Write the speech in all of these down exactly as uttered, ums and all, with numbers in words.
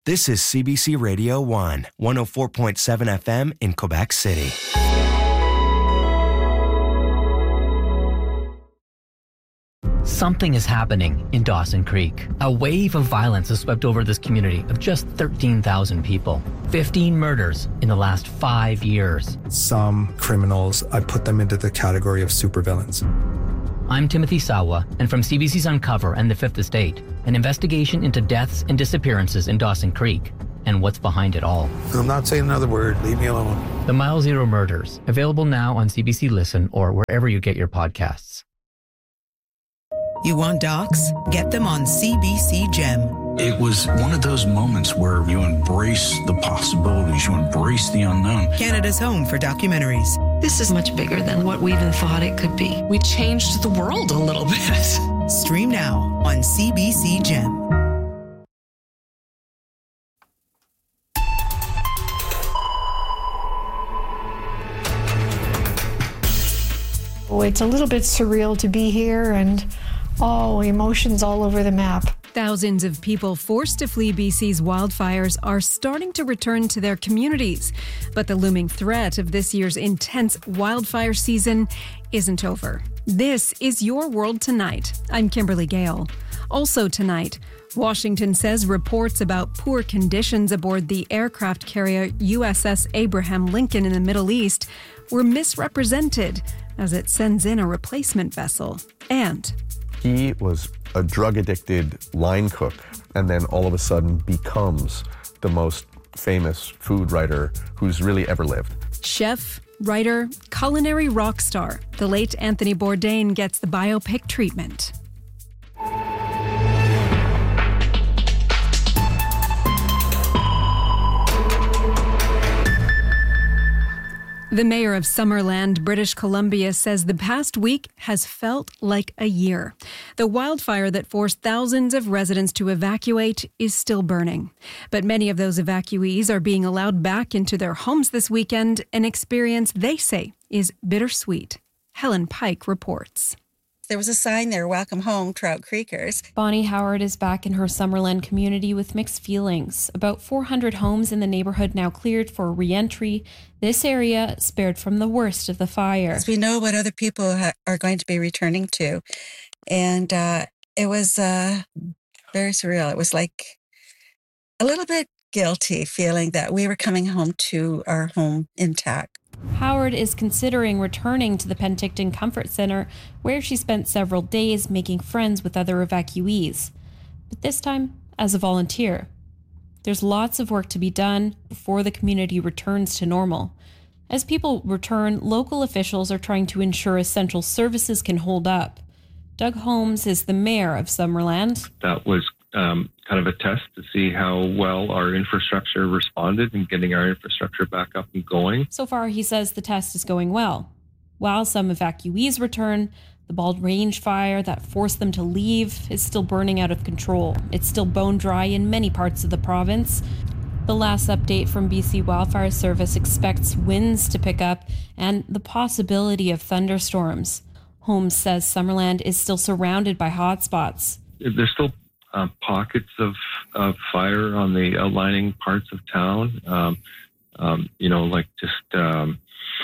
This is C B C Radio one, one oh four point seven F M in Quebec City. Something is happening in Dawson Creek. A wave of violence has swept over this community of just thirteen thousand people. fifteen murders in the last five years. Some criminals, I put them into the category of supervillains. I'm Timothy Sawa, and from C B C's Uncover and The Fifth Estate, an investigation into deaths and disappearances in Dawson Creek and what's behind it all. I'm not saying another word. Leave me alone. The Mile Zero Murders, available now on C B C Listen or wherever you get your podcasts. You want docs? Get them on C B C Gem. It was one of those moments where you embrace the possibilities, you embrace the unknown. Canada's home for documentaries. This is much bigger than what we even thought it could be. We changed the world a little bit. Stream now on C B C Gem. Oh, it's a little bit surreal to be here, and oh, emotions all over the map. Thousands of people forced to flee B C's wildfires are starting to return to their communities. But the looming threat of this year's intense wildfire season isn't over. This is Your World Tonight. I'm Kimberly Gale. Also tonight, Washington says reports about poor conditions aboard the aircraft carrier U S S Abraham Lincoln in the Middle East were misrepresented as it sends in a replacement vessel. And he was a drug-addicted line cook, and then all of a sudden becomes the most famous food writer who's really ever lived. Chef, writer, culinary rock star, the late Anthony Bourdain gets the biopic treatment. The mayor of Summerland, British Columbia, says the past week has felt like a year. The wildfire that forced thousands of residents to evacuate is still burning. But many of those evacuees are being allowed back into their homes this weekend, an experience they say is bittersweet. Helen Pike reports. There was a sign there, welcome home, Trout Creekers. Bonnie Howard is back in her Summerland community with mixed feelings. About four hundred homes in the neighborhood now cleared for re-entry. This area spared from the worst of the fire. As we know what other people ha- are going to be returning to. And uh, it was uh, very surreal. It was like a little bit guilty feeling that we were coming home to our home intact. Howard is considering returning to the Penticton Comfort Center, where she spent several days making friends with other evacuees. But this time, as a volunteer. There's lots of work to be done before the community returns to normal. As people return, local officials are trying to ensure essential services can hold up. Doug Holmes is the mayor of Summerland. That was um, kind of a test to see how well our infrastructure responded in getting our infrastructure back up and going. So far, he says the test is going well. While some evacuees return, the Bald Range fire that forced them to leave is still burning out of control. It's still bone dry in many parts of the province. The last update from B C Wildfire Service expects winds to pick up and the possibility of thunderstorms. Holmes says Summerland is still surrounded by hotspots. There's still uh, pockets of, of fire on the outlining parts of town. Um, um, you know, like just um,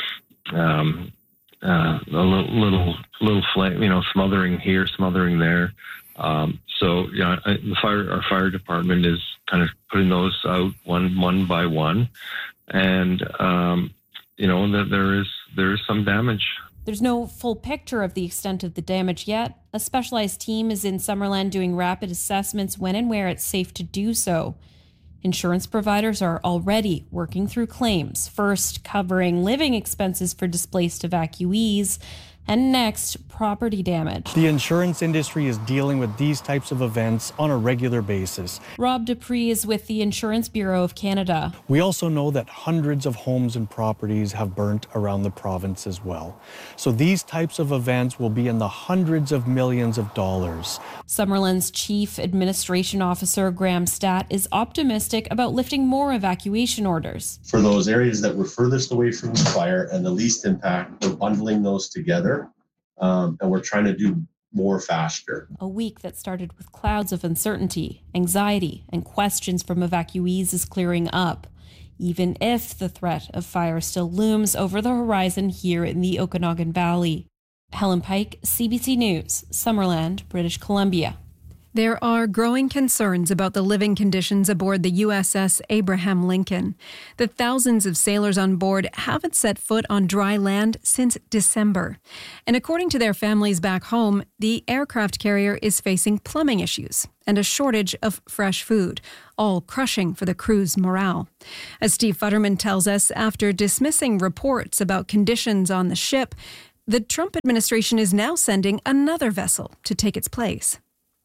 um, uh, a little, little, little flame. You know, smothering here, smothering there. Um, so yeah, I, the fire, our fire department is kind of putting those out one, one by one, and um, you know that there is there is some damage. There's no full picture of the extent of the damage yet. A specialized team is in Summerland doing rapid assessments when and where it's safe to do so. Insurance providers are already working through claims, first covering living expenses for displaced evacuees, and next, property damage. The insurance industry is dealing with these types of events on a regular basis. Rob Dupree is with the Insurance Bureau of Canada. We also know that hundreds of homes and properties have burnt around the province as well. So these types of events will be in the hundreds of millions of dollars. Summerland's Chief Administration Officer, Graham Statt, is optimistic about lifting more evacuation orders. For those areas that were furthest away from the fire and the least impact, we're bundling those together. Um, and we're trying to do more faster. A week that started with clouds of uncertainty, anxiety, and questions from evacuees is clearing up, even if the threat of fire still looms over the horizon here in the Okanagan Valley. Helen Pike, C B C News, Summerland, British Columbia. There are growing concerns about the living conditions aboard the U S S Abraham Lincoln. The thousands of sailors on board haven't set foot on dry land since December. And according to their families back home, the aircraft carrier is facing plumbing issues and a shortage of fresh food, all crushing for the crew's morale. As Steve Futterman tells us, after dismissing reports about conditions on the ship, the Trump administration is now sending another vessel to take its place.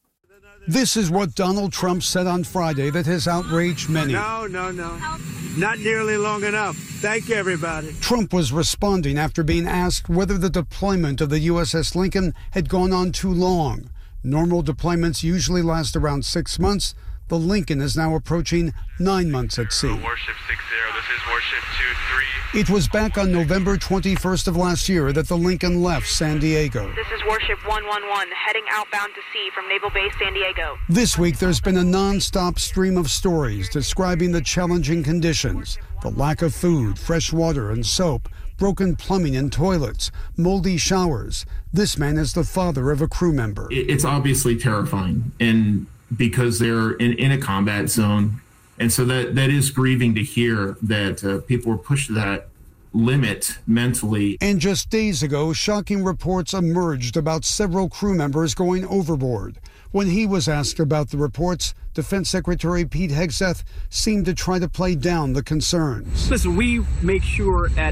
This is what Donald Trump said on Friday that has outraged many. No, no, no. Not nearly long enough. Thank you, everybody. Trump was responding after being asked whether the deployment of the U S S Lincoln had gone on too long. Normal deployments usually last around six months. The Lincoln is now approaching nine months at sea. Warship six zero, this is Warship two three. It was back on November twenty-first of last year that the Lincoln left San Diego. This is Warship one one one, heading outbound to sea from Naval Base San Diego. This week, there's been a non-stop stream of stories describing the challenging conditions, the lack of food, fresh water, and soap, broken plumbing and toilets, moldy showers. This man is the father of a crew member. It's obviously terrifying, and because they're in, in a combat zone. And so that, that is grieving to hear that uh, people were pushed to that limit mentally. And just days ago, shocking reports emerged about several crew members going overboard. When he was asked about the reports, Defense Secretary Pete Hegseth seemed to try to play down the concerns. Listen, we make sure at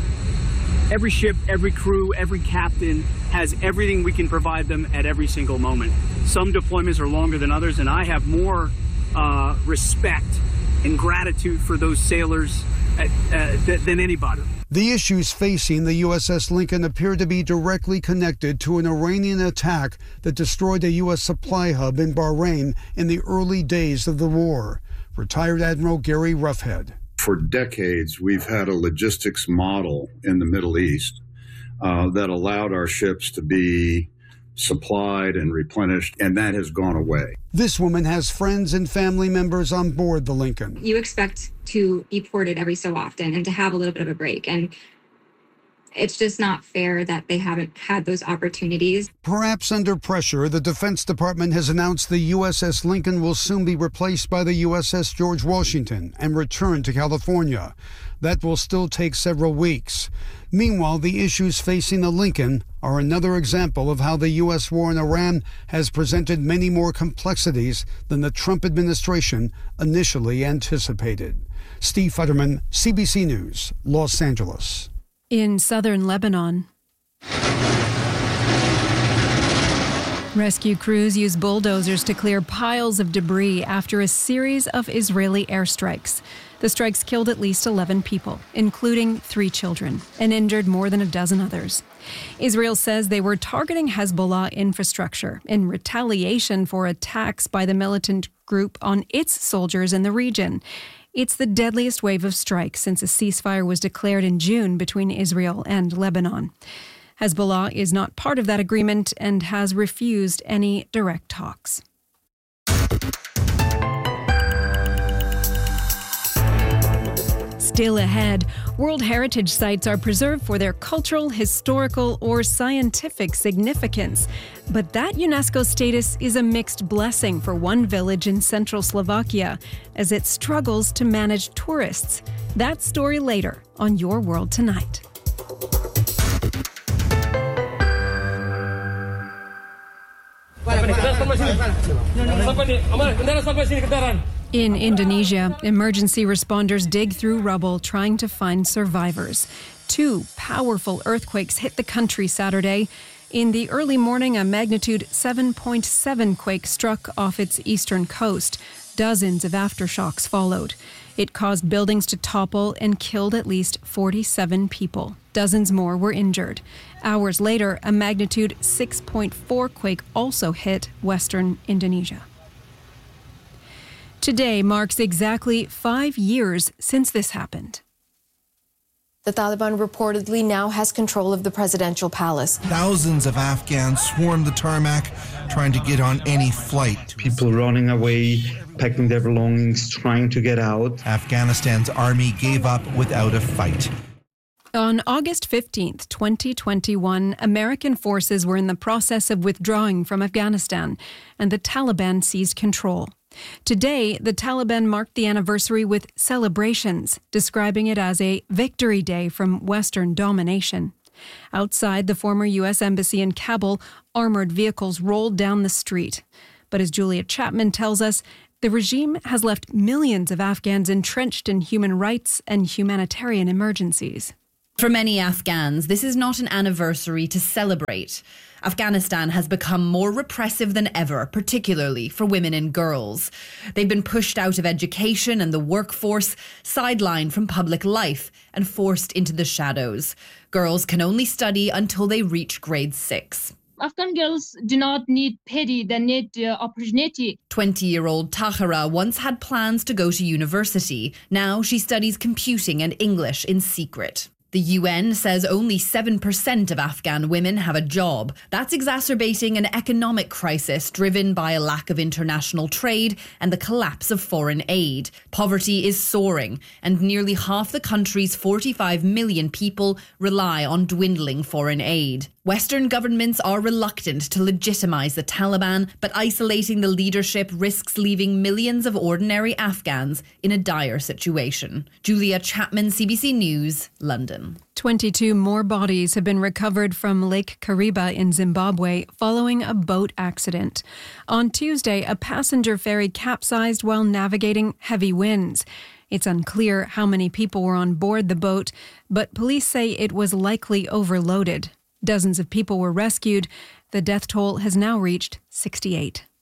every ship, every crew, every captain has everything we can provide them at every single moment. Some deployments are longer than others, and I have more uh, respect and gratitude for those sailors at, uh, th- than anybody. The issues facing the U S S Lincoln appear to be directly connected to an Iranian attack that destroyed a U S supply hub in Bahrain in the early days of the war. Retired Admiral Gary Roughead. For decades, we've had a logistics model in the Middle East uh, that allowed our ships to be supplied and replenished, and that has gone away. This woman has friends and family members on board the Lincoln. You expect to be ported every so often and to have a little bit of a break, and it's just not fair that they haven't had those opportunities. Perhaps under pressure, the Defense Department has announced the U S S Lincoln will soon be replaced by the U S S George Washington and return to California. That will still take several weeks. Meanwhile, the issues facing the Lincoln are another example of how the U S war in Iran has presented many more complexities than the Trump administration initially anticipated. Steve Futterman, C B C News, Los Angeles. In southern Lebanon, rescue crews use bulldozers to clear piles of debris after a series of Israeli airstrikes. The strikes killed at least eleven people, including three children, and injured more than a dozen others. Israel says they were targeting Hezbollah infrastructure in retaliation for attacks by the militant group on its soldiers in the region. It's the deadliest wave of strikes since a ceasefire was declared in June between Israel and Lebanon. Hezbollah is not part of that agreement and has refused any direct talks. Still ahead, World Heritage Sites are preserved for their cultural, historical, or scientific significance. But that UNESCO status is a mixed blessing for one village in central Slovakia as it struggles to manage tourists. That story later on Your World Tonight. In Indonesia, emergency responders dig through rubble trying to find survivors. Two powerful earthquakes hit the country Saturday. In the early morning, a magnitude seven point seven quake struck off its eastern coast. Dozens of aftershocks followed. It caused buildings to topple and killed at least forty-seven people. Dozens more were injured. Hours later, a magnitude six point four quake also hit western Indonesia. Today marks exactly five years since this happened. The Taliban reportedly now has control of the presidential palace. Thousands of Afghans swarmed the tarmac, trying to get on any flight. People running away, packing their belongings, trying to get out. Afghanistan's army gave up without a fight. On August fifteenth, twenty twenty-one, American forces were in the process of withdrawing from Afghanistan, and the Taliban seized control. Today, the Taliban marked the anniversary with celebrations, describing it as a victory day from Western domination. Outside the former U S Embassy in Kabul, armored vehicles rolled down the street. But as Julia Chapman tells us, the regime has left millions of Afghans entrenched in human rights and humanitarian emergencies. For many Afghans, this is not an anniversary to celebrate. Afghanistan has become more repressive than ever, particularly for women and girls. They've been pushed out of education and the workforce, sidelined from public life, and forced into the shadows. Girls can only study until they reach grade six. Afghan girls do not need pity, they need uh, opportunity. twenty-year-old Tahira once had plans to go to university. Now she studies computing and English in secret. The U N says only seven percent of Afghan women have a job. That's exacerbating an economic crisis driven by a lack of international trade and the collapse of foreign aid. Poverty is soaring, and nearly half the country's forty-five million people rely on dwindling foreign aid. Western governments are reluctant to legitimize the Taliban, but isolating the leadership risks leaving millions of ordinary Afghans in a dire situation. Julia Chapman, C B C News, London. twenty-two more bodies have been recovered from Lake Kariba in Zimbabwe following a boat accident. On Tuesday, a passenger ferry capsized while navigating heavy winds. It's unclear how many people were on board the boat, but police say it was likely overloaded. Dozens of people were rescued. The death toll has now reached sixty-eight.